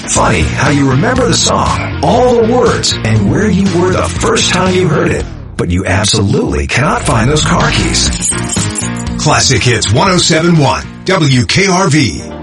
Funny how you remember the song, all the words, and where you were the first time you heard it, but you absolutely cannot find those car keys. Classic Hits 107.1 WKRV.